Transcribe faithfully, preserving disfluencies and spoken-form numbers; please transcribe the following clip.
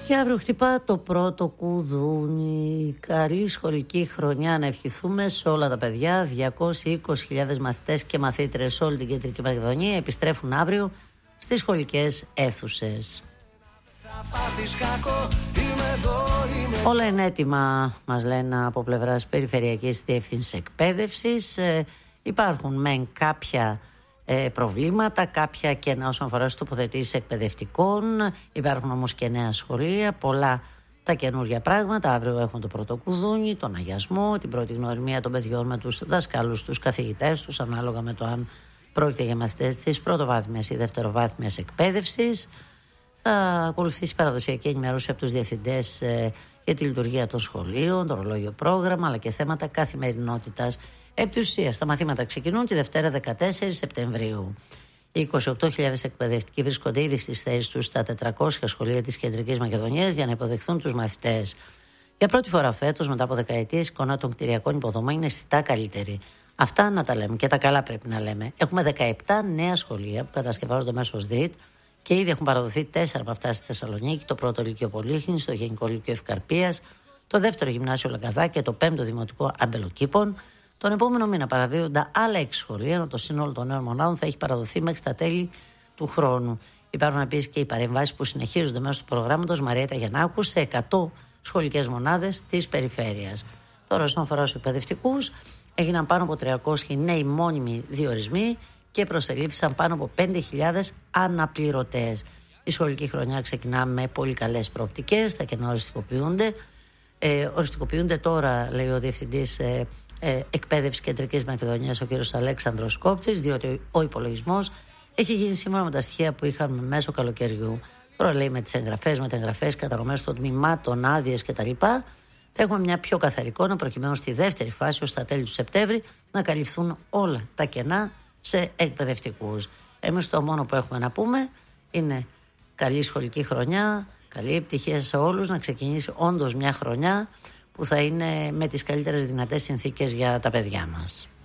Και αύριο χτυπά το πρώτο κουδούνι. Καλή σχολική χρονιά να ευχηθούμε σε όλα τα παιδιά. διακόσιες είκοσι χιλιάδες μαθητές και μαθήτρες σε όλη την Κεντρική Μακεδονία επιστρέφουν αύριο στις σχολικές αίθουσες. Όλα είναι έτοιμα, μας λένε από πλευράς Περιφερειακής Διεύθυνσης Εκπαίδευσης. Ε, υπάρχουν μεν κάποια ε, προβλήματα, κάποια κενά όσον αφορά στις τοποθετήσεις εκπαιδευτικών. Υπάρχουν όμως και νέα σχολεία, πολλά τα καινούργια πράγματα. Αύριο έχουν το πρώτο κουδούνι, τον αγιασμό, την πρώτη γνωριμία των παιδιών με τους δασκάλους, τους καθηγητές τους, ανάλογα με το αν πρόκειται για μαθητές της πρωτοβάθμιας ή δευτεροβάθμιας εκπαίδευσης. Θα ακολουθήσει παραδοσιακή ενημέρωση από τους διευθυντές ε, για τη λειτουργία των σχολείων, το ρολόγιο πρόγραμμα, αλλά και θέματα καθημερινότητας. Επ' της ουσίας, τα μαθήματα ξεκινούν τη Δευτέρα δεκατέσσερις Σεπτεμβρίου. Οι είκοσι οκτώ χιλιάδες εκπαιδευτικοί βρίσκονται ήδη στις θέσεις τους στα τετρακόσια σχολεία της Κεντρικής Μακεδονίας για να υποδεχθούν τους μαθητές. Για πρώτη φορά φέτος, μετά από δεκαετίες, η εικόνα των κτηριακών υποδομών είναι αισθητά καλύτερη. Αυτά να τα λέμε και τα καλά πρέπει να λέμε. Έχουμε δεκαεπτά νέα σχολεία που κατασκευάζονται μέσω ΣΔΙΤ. Και ήδη έχουν παραδοθεί τέσσερα από αυτά στη Θεσσαλονίκη, το πρώτο Λύκειο Πολύχνης, το Γενικό Λύκειο Ευκαρπίας, το δεύτερο Γυμνάσιο Λαγκαδά και το πέμπτο Δημοτικό Αμπελοκήπων. Τον επόμενο μήνα παραδίδονται άλλα έξι σχολεία, ενώ το σύνολο των νέων μονάδων θα έχει παραδοθεί μέχρι τα τέλη του χρόνου. Υπάρχουν επίσης και οι παρεμβάσεις που συνεχίζονται μέσω του προγράμματος Μαριέτα Γιαννάκου σε εκατό σχολικές μονάδες της περιφέρειας. Τώρα, όσον αφορά στους εκπαιδευτικούς, έγιναν πάνω από τριακόσιοι νέοι μόνιμοι διορισμοί και προσελήφθησαν πάνω από πέντε χιλιάδες αναπληρωτές. Η σχολική χρονιά ξεκινά με πολύ καλές προοπτικές, τα κενά οριστικοποιούνται. Ε, οριστικοποιούνται τώρα, λέει ο Διευθυντής ε, ε, Εκπαίδευσης Κεντρικής Μακεδονίας, ο κ. Αλέξανδρος Κόπτσης, διότι ο υπολογισμός έχει γίνει σύμφωνα με τα στοιχεία που είχαμε μέσω καλοκαιριού. Τώρα, λέει, με τις εγγραφές, μεταγραφές, κατανομές των τμήματων, άδειες κτλ. Θα έχουμε μια πιο καθαρή εικόνα προκειμένου στη δεύτερη φάση, ως τα τέλη του Σεπτέμβρη, να καλυφθούν όλα τα κενά σε εκπαιδευτικούς. Εμείς το μόνο που έχουμε να πούμε είναι καλή σχολική χρονιά, καλή επιτυχία σε όλους, να ξεκινήσει όντως μια χρονιά που θα είναι με τις καλύτερες δυνατές συνθήκες για τα παιδιά μας.